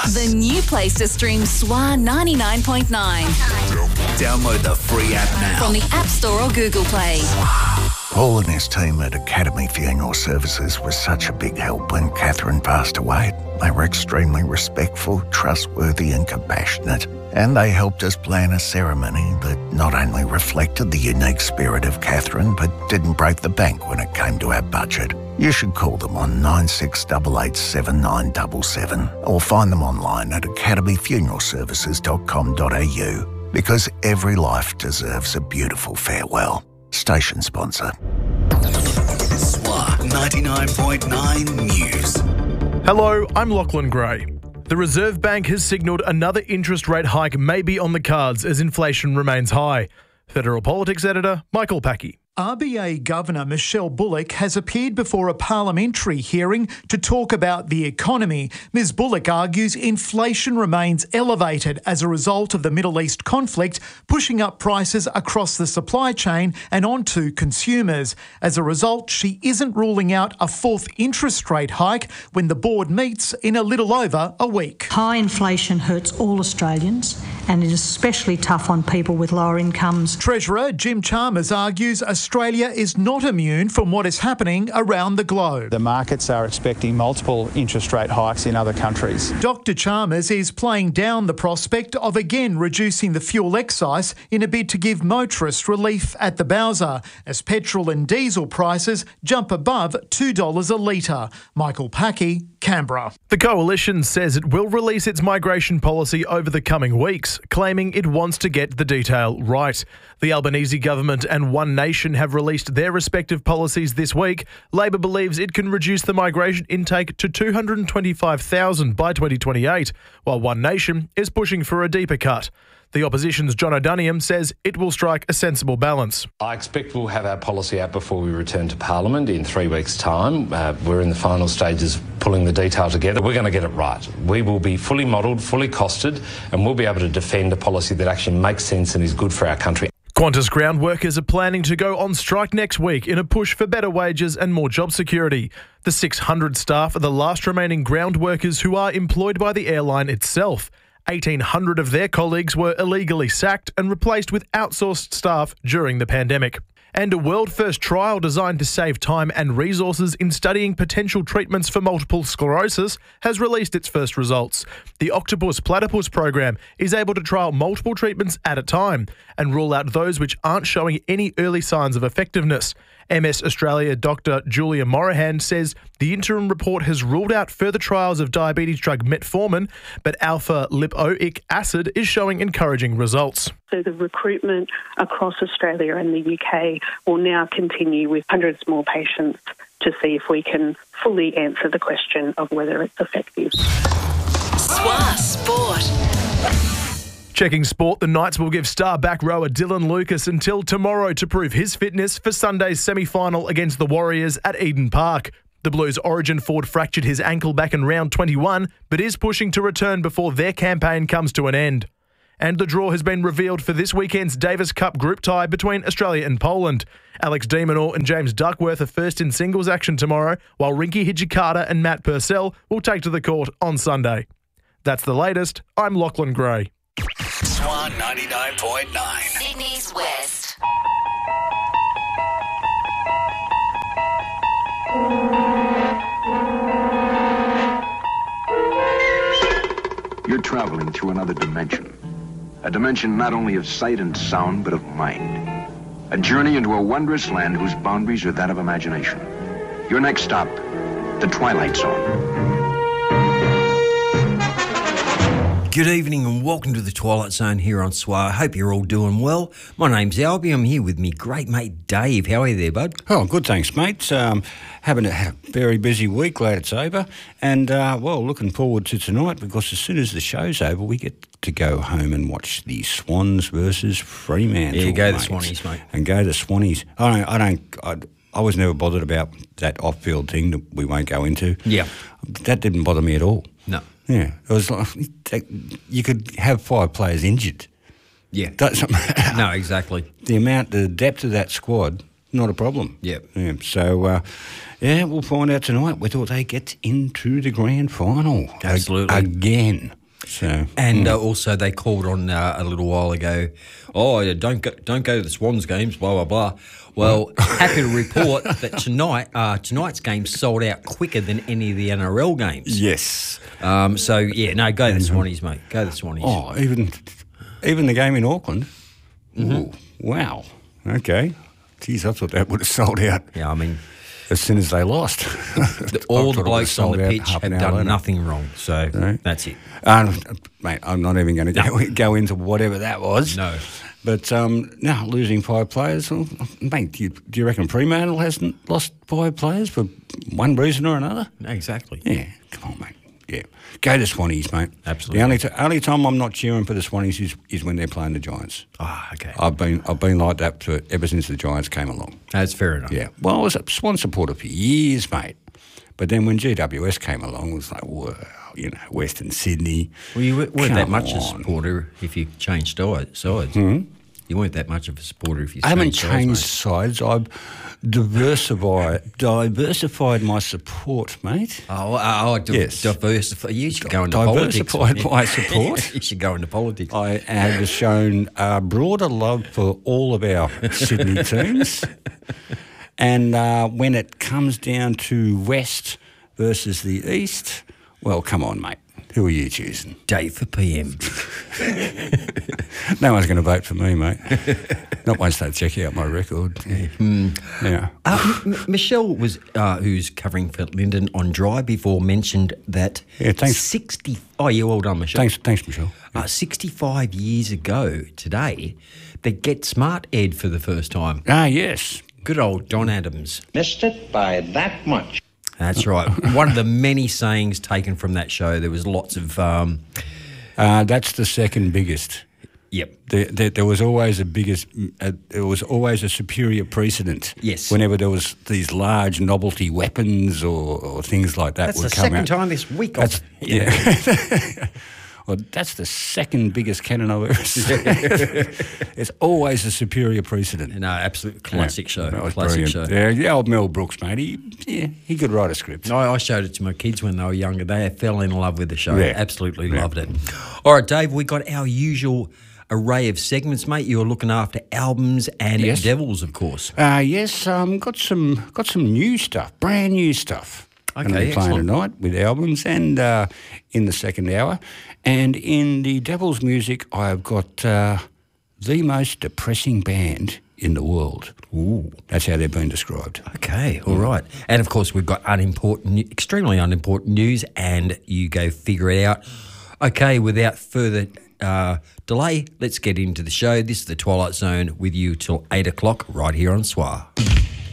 The new place to stream SWA 99.9. Download the free app now from the App Store or Google Play. Paul and his team at Academy Funeral Services was such a big help when Catherine passed away. They were extremely respectful, trustworthy and compassionate. And they helped us plan a ceremony that not only reflected the unique spirit of Catherine, but didn't break the bank when it came to our budget. You should call them on 96887977 or find them online at academyfuneralservices.com.au, because every life deserves a beautiful farewell. Station sponsor. SWA 99.9 News. Hello, I'm Lachlan Gray. The Reserve Bank has signalled another interest rate hike may be on the cards as inflation remains high. Federal Politics Editor Michael Packey. RBA Governor Michelle Bullock has appeared before a parliamentary hearing to talk about the economy. Ms Bullock argues inflation remains elevated as a result of the Middle East conflict, pushing up prices across the supply chain and onto consumers. As a result, she isn't ruling out a fourth interest rate hike when the board meets in a little over a week. High inflation hurts all Australians and is especially tough on people with lower incomes. Treasurer Jim Chalmers argues Australia is not immune from what is happening around the globe. The markets are expecting multiple interest rate hikes in other countries. Dr Chalmers is playing down the prospect of again reducing the fuel excise in a bid to give motorists relief at the Bowser, as petrol and diesel prices jump above $2 a litre. Michael Packey, Canberra. The Coalition says it will release its migration policy over the coming weeks, claiming it wants to get the detail right. The Albanese government and One Nation have released their respective policies this week. Labor believes it can reduce the migration intake to 225,000 by 2028, while One Nation is pushing for a deeper cut. The opposition's John O'Doniam says it will strike a sensible balance. I expect we'll have our policy out before we return to Parliament in 3 weeks' time. We're in the final stages of pulling the detail together. We're going to get it right. We will be fully modelled, fully costed, and we'll be able to defend a policy that actually makes sense and is good for our country. Qantas ground workers are planning to go on strike next week in a push for better wages and more job security. The 600 staff are the last remaining ground workers who are employed by the airline itself. 1,800 of their colleagues were illegally sacked and replaced with outsourced staff during the pandemic. And a world-first trial designed to save time and resources in studying potential treatments for multiple sclerosis has released its first results. The Octopus Platypus program is able to trial multiple treatments at a time and rule out those which aren't showing any early signs of effectiveness. MS Australia Dr. Julia Morahan says the interim report has ruled out further trials of diabetes drug metformin, but alpha-lipoic acid is showing encouraging results. So the recruitment across Australia and the UK will now continue with hundreds more patients to see if we can fully answer the question of whether it's effective. SWA Sport. Checking sport, the Knights will give star back rower Dylan Lucas until tomorrow to prove his fitness for Sunday's semi-final against the Warriors at Eden Park. The Blues' origin forward fractured his ankle back in round 21, but is pushing to return before their campaign comes to an end. And the draw has been revealed for this weekend's Davis Cup group tie between Australia and Poland. Alex de Minaur and James Duckworth are first in singles action tomorrow, while Rinky Hijikata and Matt Purcell will take to the court on Sunday. That's the latest. I'm Lachlan Gray. SWA 99.9 Sydney's West. You're traveling through another dimension. A dimension not only of sight and sound, but of mind. A journey into a wondrous land whose boundaries are that of imagination. Your next stop, the Twilight Zone. Good evening and welcome to the Twilight Zone here on SWA. I hope you're all doing well. My name's Albie. I'm here with me great mate Dave. How are you there, bud? Oh, good, thanks, mate. Having a very busy week, glad it's over. And, looking forward to tonight because as soon as the show's over, we get to go home and watch the Swans versus Fremantle. Yeah, go mate. the Swannies, mate. And go the Swannies. I was never bothered about that off-field thing that we won't go into. Yeah. That didn't bother me at all. No. Yeah, it was like you could have 5 players injured. Yeah. No, exactly. The depth of that squad, not a problem. Yep. Yeah. So, we'll find out tonight whether they get into the grand final. Absolutely. Again. So, and also they called on a little while ago, don't go to the Swans games, blah, blah, blah. Well, happy to report that tonight's game sold out quicker than any of the NRL games. Yes. Go the Swannies, mate. Go the Swannies. Oh, even the game in Auckland? Ooh, wow. Okay. Geez, I thought that would have sold out. Yeah, I mean, as soon as they lost. All the blokes on the pitch have done nothing wrong, so that's it. Mate, I'm not even going to go into whatever that was. No. But now losing 5 players, well, mate, do you reckon Fremantle hasn't lost 5 players for one reason or another? Exactly. Yeah, come on, mate. Yeah, go to Swannies, mate. Absolutely. The only time I'm not cheering for the Swannies is when they're playing the Giants. Okay. I've been like that ever since the Giants came along. That's fair enough. Yeah. Well, I was a Swan supporter for years, mate. But then when GWS came along, it was like, wow, Western Sydney. Well, you weren't that much a supporter if you changed sides. Hmm? You weren't that much of a supporter if you I haven't changed changed sides. I've diversified my support, mate. Yes. Diversify. You should go into politics. Diversified my support. You should go into politics. I have shown broader love for all of our Sydney teams. And when it comes down to West versus the East, well, come on, mate. Who are you choosing? Dave for PM. No one's going to vote for me, mate. Not once they check out my record. Yeah. Michelle was, who's covering for Lyndon on Dry before, mentioned that 60... Oh, yeah, well done, Michelle. Thanks, Michelle. 65 years ago today, they Get Smart Ed for the first time. Ah, yes. Good old Don Adams. Missed it by that much. That's right. One of the many sayings taken from that show. There was lots of... that's the second biggest. Yep. There was always there was always a superior precedent. Yes. Whenever there was these large novelty weapons or things like that That's would the come second out. time this week. Yeah. Well, that's the second biggest cannon I've ever seen. It's always a superior precedent. No, absolute classic show. That was Classic brilliant. show. Yeah, the old Mel Brooks, mate. He could write a script. I showed it to my kids when they were younger. They fell in love with the show. Yeah. Absolutely loved it. All right, Dave, we got our usual array of segments, mate. You're looking after albums and Devils, of course. Yes, got some new stuff, brand new stuff. Okay, and they're playing excellent. tonight with albums and in the second hour. And in the Devils music, I've got the most depressing band in the world. Ooh. That's how they've been described. Okay, all right. And, of course, we've got extremely unimportant news, and you go figure it out. Okay, without further delay, let's get into the show. This is The Twilight Zone with you till 8 o'clock right here on SWA.